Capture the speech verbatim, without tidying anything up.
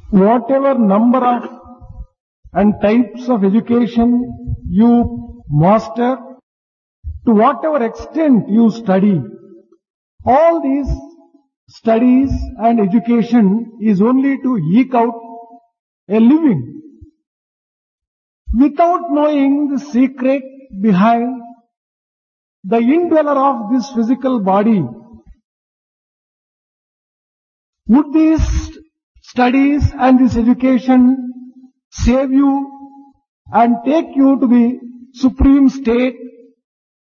whatever number of and types of education you master, to whatever extent you study, all these studies and education is only to eke out a living. Without knowing the secret behind the indweller of this physical body, would these studies and this education save you and take you to the supreme state